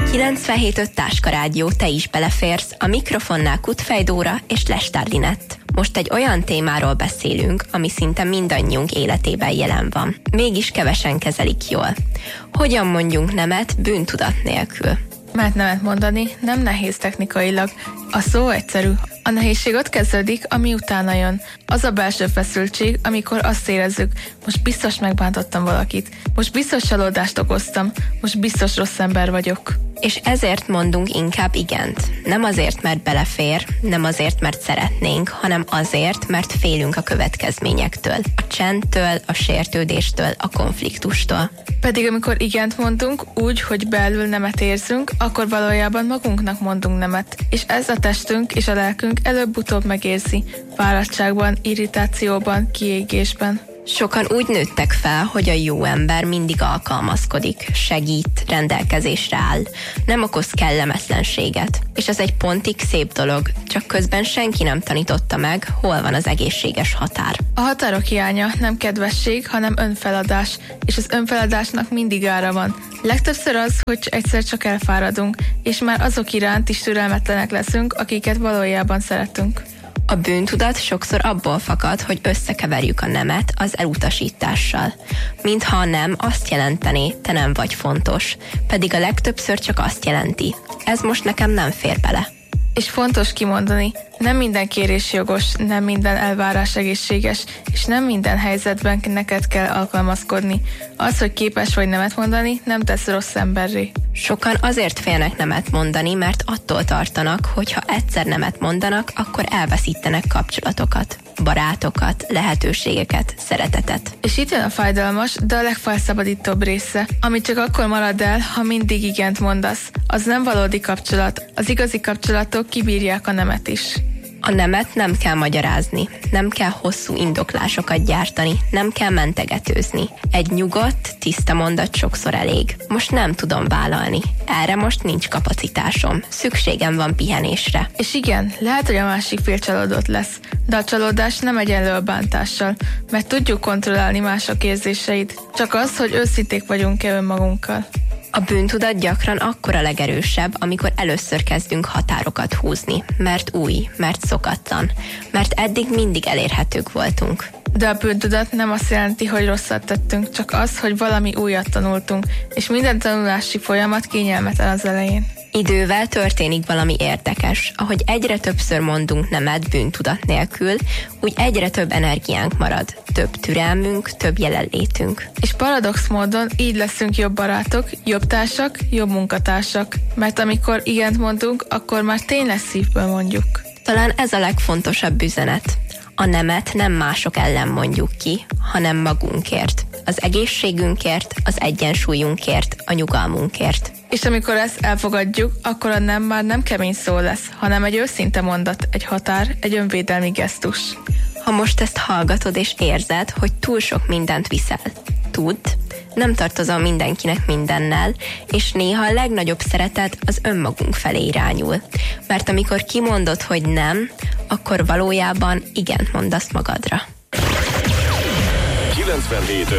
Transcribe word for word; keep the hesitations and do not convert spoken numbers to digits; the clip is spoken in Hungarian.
kilencvenhét öt Táska Rádió, te is beleférsz, a mikrofonnál Kutfej Dóra és Lestár Linett. Most egy olyan témáról beszélünk, ami szinte mindannyiunk életében jelen van. Mégis kevesen kezelik jól. Hogyan mondjunk nemet bűntudat nélkül? Mert nemet mondani nem nehéz technikailag. A szó egyszerű. A nehézség ott kezdődik, ami utána jön. Az a belső feszültség, amikor azt érezzük, most biztos megbántottam valakit, most biztos csalódást okoztam, most biztos rossz ember vagyok. És ezért mondunk inkább igent. Nem azért, mert belefér, nem azért, mert szeretnénk, hanem azért, mert félünk a következményektől. A csendtől, a sértődéstől, a konfliktustól. Pedig amikor igent mondunk, úgy, hogy belül nemet érzünk, akkor valójában magunknak mondunk nemet. És ez a testünk és a lelkünk előbb-utóbb megérzi. Fáradtságban, irritációban, kiégésben. Sokan úgy nőttek fel, hogy a jó ember mindig alkalmazkodik, segít, rendelkezésre áll, nem okoz kellemetlenséget. És ez egy pontig szép dolog, csak közben senki nem tanította meg, hol van az egészséges határ. A határok hiánya nem kedvesség, hanem önfeladás, és az önfeladásnak mindig ára van. Legtöbbször az, hogy egyszer csak elfáradunk, és már azok iránt is türelmetlenek leszünk, akiket valójában szeretünk. A bűntudat sokszor abból fakad, hogy összekeverjük a nemet az elutasítással. Mintha a nem azt jelentené, te nem vagy fontos, pedig a legtöbbször csak azt jelenti. Ez most nekem nem fér bele. És fontos kimondani, nem minden kérés jogos, nem minden elvárás egészséges, és nem minden helyzetben neked kell alkalmazkodni. Az, hogy képes vagy nemet mondani, nem tesz rossz emberré. Sokan azért félnek nemet mondani, mert attól tartanak, hogy ha egyszer nemet mondanak, akkor elveszítenek kapcsolatokat, barátokat, lehetőségeket, szeretetet. És itt jön a fájdalmas, de a legfelszabadítóbb része, ami csak akkor marad el, ha mindig igent mondasz. Az nem valódi kapcsolat. Az igazi kapcsolatok kibírják a nemet is. A nemet nem kell magyarázni, nem kell hosszú indoklásokat gyártani, nem kell mentegetőzni. Egy nyugodt, tiszta mondat sokszor elég. Most nem tudom vállalni. Erre most nincs kapacitásom. Szükségem van pihenésre. És igen, lehet, hogy a másik fél csalódott lesz, de a csalódás nem egyenlő a bántással, mert tudjuk kontrollálni mások érzéseit. Csak az, hogy őszinték vagyunk-e önmagunkkal. A bűntudat gyakran akkor a legerősebb, amikor először kezdünk határokat húzni, mert új, mert szokatlan, mert eddig mindig elérhetők voltunk. De a bűntudat nem azt jelenti, hogy rosszat tettünk, csak az, hogy valami újat tanultunk, és minden tanulási folyamat kényelmetlen az elején. Idővel történik valami érdekes. Ahogy egyre többször mondunk nemet bűntudat nélkül, úgy egyre több energiánk marad, több türelmünk, több jelenlétünk. És paradox módon így leszünk jobb barátok, jobb társak, jobb munkatársak, mert amikor igent mondunk, akkor már tényleg szívből mondjuk. Talán ez a legfontosabb üzenet. A nemet nem mások ellen mondjuk ki, hanem magunkért. Az egészségünkért, az egyensúlyunkért, a nyugalmunkért. És amikor ezt elfogadjuk, akkor a nem már nem kemény szó lesz, hanem egy őszinte mondat, egy határ, egy önvédelmi gesztus. Ha most ezt hallgatod és érzed, hogy túl sok mindent viszel, tudd, nem tartozol mindenkinek mindennel, és néha a legnagyobb szeretet az önmagunk felé irányul. Mert amikor kimondod, hogy nem, akkor valójában igent mondasz magadra. kilencvenhét